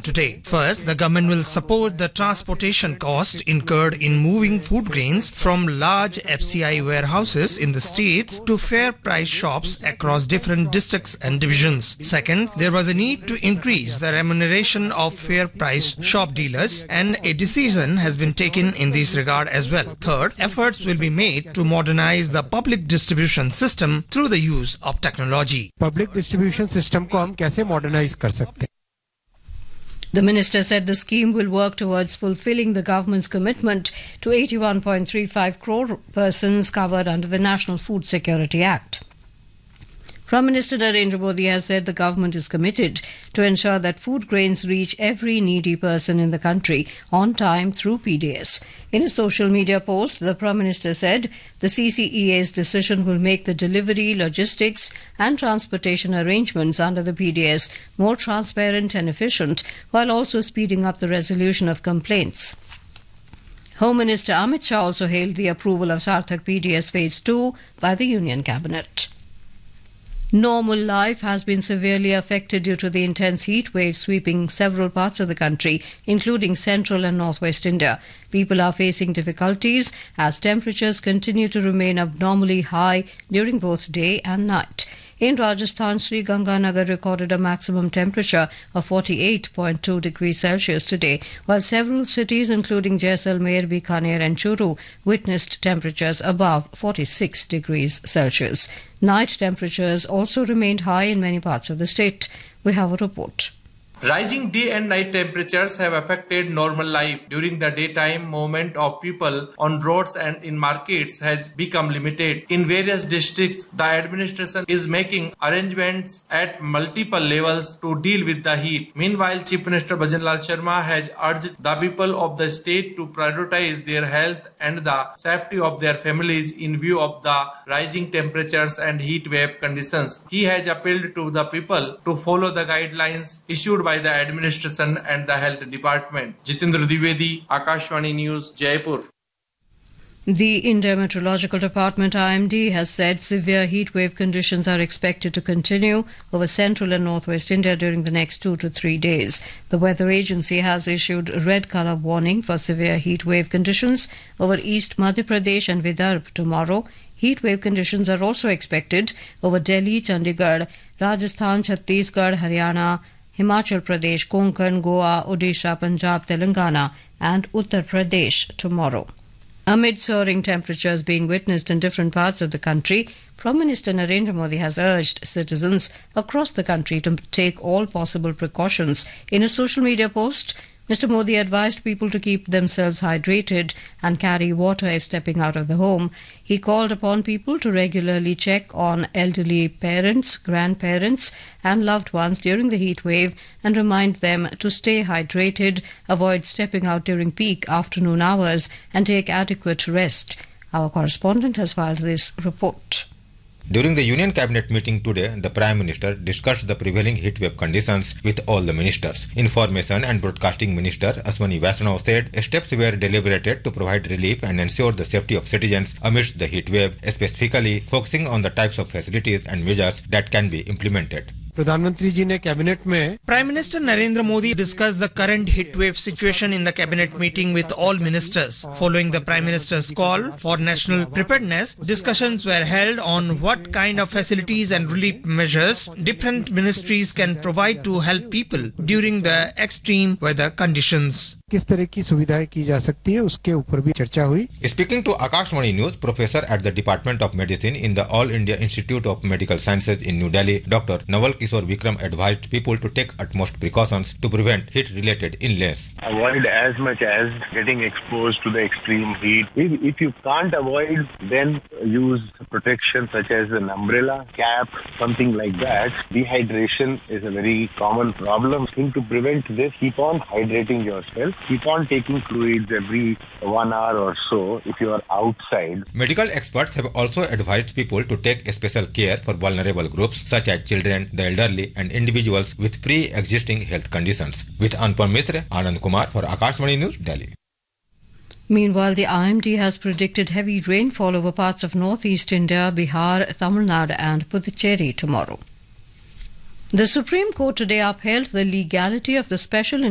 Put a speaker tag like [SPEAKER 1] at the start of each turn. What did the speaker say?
[SPEAKER 1] today. First, the government will support the transportation cost incurred in moving food grains from large FCI warehouses in the states to fair price shops across different districts and divisions. Second, there was a need to increase the remuneration of fair price shop dealers, and a decision has been taken in this regard as well. Third, efforts will be made to modernize the public distribution system through the use of technology.
[SPEAKER 2] Public distribution system को हम कैसे modernize कर सकते हैं?
[SPEAKER 3] The minister said the scheme will work towards fulfilling the government's commitment to 81.35 crore persons covered under the National Food Security Act. Prime Minister Narendra Modi has said the government is committed to ensure that food grains reach every needy person in the country on time through PDS. In a social media post, the Prime Minister said the CCEA's decision will make the delivery, logistics and transportation arrangements under the PDS more transparent and efficient, while also speeding up the resolution of complaints. Home Minister Amit Shah also hailed the approval of Sarthak PDS Phase 2 by the Union Cabinet. Normal life has been severely affected due to the intense heat wave sweeping several parts of the country, including central and northwest India. People are facing difficulties as temperatures continue to remain abnormally high during both day and night. In Rajasthan, Sri Ganganagar recorded a maximum temperature of 48.2 degrees Celsius today, while several cities including Jaisalmer, Bikaner and Churu witnessed temperatures above 46 degrees Celsius. Night temperatures also remained high in many parts of the state. We have a report.
[SPEAKER 4] Rising day and night temperatures have affected normal life. During the daytime, movement of people on roads and in markets has become limited. In various districts, the administration is making arrangements at multiple levels to deal with the heat. Meanwhile, Chief Minister Bhajanlal Sharma has urged the people of the state to prioritize their health and the safety of their families in view of the rising temperatures and heat wave conditions. He has appealed to the people to follow the guidelines issued by the administration and the health department. Jitendra Dwivedi, Akashvani News, Jaipur.
[SPEAKER 3] The India Meteorological Department IMD has said severe heat wave conditions are expected to continue over central and northwest India during the next 2 to 3 days. The weather agency has issued a red colour warning for severe heat wave conditions over East Madhya Pradesh and Vidarbha tomorrow. Heat wave conditions are also expected over Delhi, Chandigarh, Rajasthan, Chhattisgarh, Haryana, Himachal Pradesh, Konkan, Goa, Odisha, Punjab, Telangana and Uttar Pradesh tomorrow. Amid soaring temperatures being witnessed in different parts of the country, Prime Minister Narendra Modi has urged citizens across the country to take all possible precautions. In a social media post, Mr. Modi advised people to keep themselves hydrated and carry water if stepping out of the home. He called upon people to regularly check on elderly parents, grandparents and loved ones during the heat wave and remind them to stay hydrated, avoid stepping out during peak afternoon hours and take adequate rest. Our correspondent has filed this report.
[SPEAKER 5] During the Union Cabinet meeting today, the Prime Minister discussed the prevailing heatwave conditions with all the ministers. Information and Broadcasting Minister Ashwani Vaishnaw said steps were deliberated to provide relief and ensure the safety of citizens amidst the heatwave, specifically focusing on the types of facilities and measures that can be implemented.
[SPEAKER 2] प्रधानमंत्री जी ने cabinet में
[SPEAKER 1] Prime Minister Narendra Modi discussed the current heat wave situation in the cabinet meeting with all ministers. Following the Prime Minister's call for national preparedness, discussions were held on what kind of facilities and relief measures different ministries can provide to help people during the extreme weather conditions.
[SPEAKER 2] किस तरह की सुविधाएं की जा सकती है उसके ऊपर भी चर्चा हुई.
[SPEAKER 5] Speaking to Akashvani News, Professor at the Department of Medicine in the All India Institute of Medical Sciences in New Delhi, Dr. Naval Kishore Vikram advised people to take utmost precautions to prevent heat-related illness.
[SPEAKER 6] Avoid as much as getting exposed to the extreme heat. If you can't avoid, then use protection such as an umbrella, cap, something like that. Dehydration is a very common problem. To prevent this, keep on hydrating yourself. Keep on taking fluids every 1 hour or so if you are outside.
[SPEAKER 5] Medical experts have also advised people to take special care for vulnerable groups such as children, the elderly and individuals with pre-existing health conditions. With Anupam Mishra, Anand Kumar for Akashvani News, Delhi.
[SPEAKER 3] Meanwhile, the IMD has predicted heavy rainfall over parts of northeast India, Bihar, Tamil Nadu and Puducherry tomorrow. The Supreme Court today upheld the legality of the special